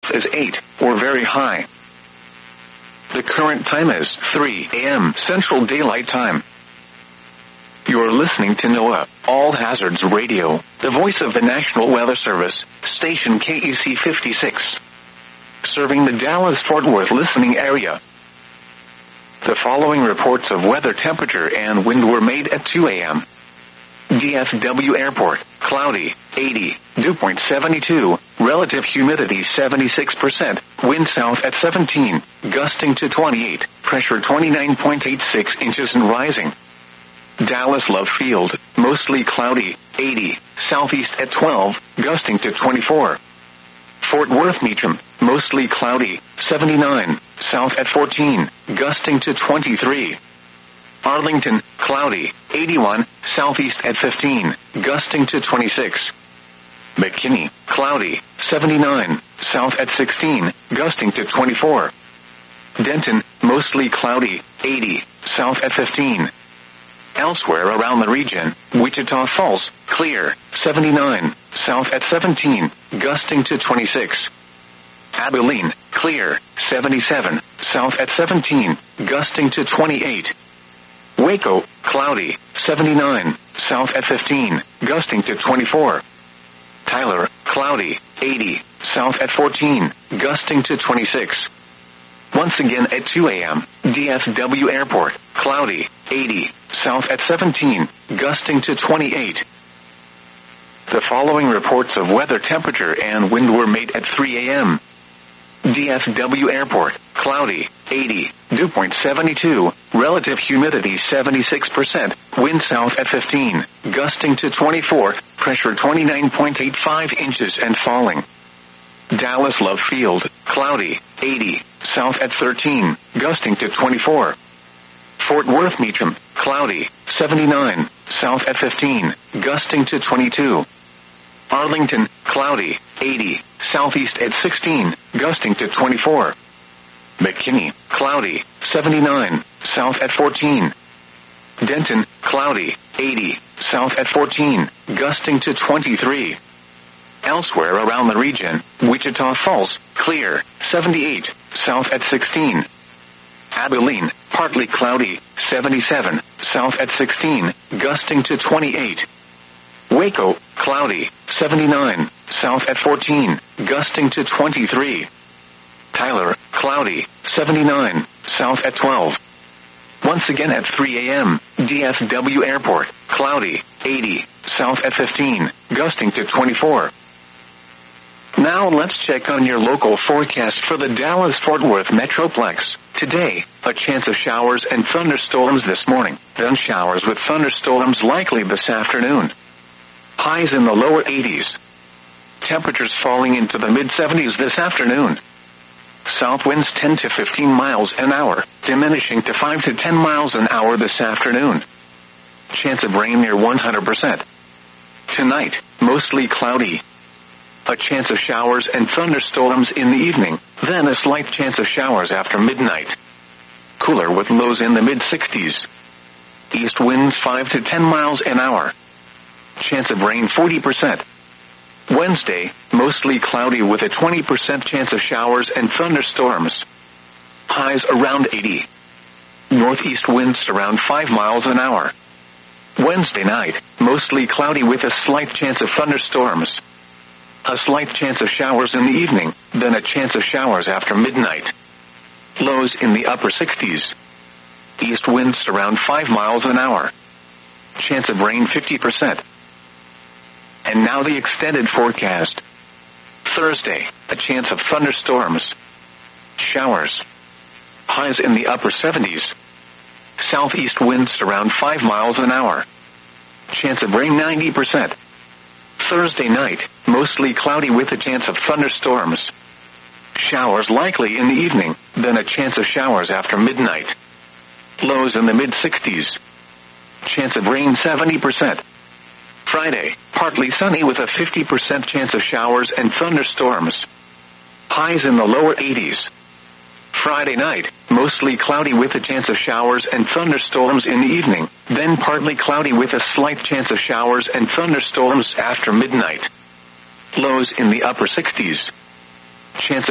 is 8, or very high. The current time is 3 a.m. Central Daylight Time. You're listening to NOAA, All Hazards Radio, the voice of the National Weather Service, station KEC 56. Serving the Dallas-Fort Worth listening area. The following reports of weather temperature and wind were made at 2 a.m. DFW Airport, cloudy, 80, dew point 72, relative humidity 76%, wind south at 17, gusting to 28, pressure 29.86 inches and rising. Dallas Love Field, mostly cloudy, 80, southeast at 12, gusting to 24. Fort Worth Meacham, mostly cloudy, 79, south at 14, gusting to 23. Arlington, cloudy, 81, southeast at 15, gusting to 26. McKinney, cloudy, 79, south at 16, gusting to 24. Denton, mostly cloudy, 80, south at 15. Elsewhere around the region, Wichita Falls, clear, 79, south at 17, gusting to 26. Abilene, clear, 77, south at 17, gusting to 28. Waco, cloudy, 79, south at 15, gusting to 24. Tyler, cloudy, 80, south at 14, gusting to 26. Once again at 2 a.m., DFW Airport, cloudy, 80, south at 17, gusting to 28. The following reports of weather temperature and wind were made at 3 a.m. DFW Airport, cloudy, 80, dew point 72, relative humidity 76%, wind south at 15, gusting to 24, pressure 29.85 inches and falling. Dallas Love Field, cloudy, 80, south at 13, gusting to 24. Fort Worth Meacham, cloudy, 79, south at 15, gusting to 22. Arlington, cloudy, 80, southeast at 16, gusting to 24. McKinney, cloudy, 79, south at 14. Denton, cloudy, 80, south at 14, gusting to 23. Elsewhere around the region, Wichita Falls, clear, 78, south at 16. Abilene, partly cloudy, 77, south at 16, gusting to 28. Waco, cloudy, 79, south at 14, gusting to 23. Tyler, cloudy, 79, south at 12. Once again at 3 a.m., DFW Airport, cloudy, 80, south at 15, gusting to 24. Now let's check on your local forecast for the Dallas-Fort Worth Metroplex. Today, a chance of showers and thunderstorms this morning, then showers with thunderstorms likely this afternoon. Highs in the lower 80s. Temperatures falling into the mid-70s this afternoon. South winds 10 to 15 miles an hour, diminishing to 5 to 10 miles an hour this afternoon. Chance of rain near 100%. Tonight, mostly cloudy. A chance of showers and thunderstorms in the evening, then a slight chance of showers after midnight. Cooler with lows in the mid-60s. East winds 5 to 10 miles an hour. Chance of rain 40%. Wednesday, mostly cloudy with a 20% chance of showers and thunderstorms. Highs around 80. Northeast winds around 5 miles an hour. Wednesday night, mostly cloudy with a slight chance of thunderstorms. A slight chance of showers in the evening, then a chance of showers after midnight. Lows in the upper 60s. East winds around 5 miles an hour. Chance of rain 50%. And now the extended forecast. Thursday, a chance of thunderstorms. Showers. Highs in the upper 70s. Southeast winds around 5 miles an hour. Chance of rain 90%. Thursday night, mostly cloudy with a chance of thunderstorms. Showers likely in the evening, then a chance of showers after midnight. Lows in the mid-60s. Chance of rain 70%. Friday, partly sunny with a 50% chance of showers and thunderstorms. Highs in the lower 80s. Friday night, mostly cloudy with a chance of showers and thunderstorms in the evening, then partly cloudy with a slight chance of showers and thunderstorms after midnight. Lows in the upper 60s. Chance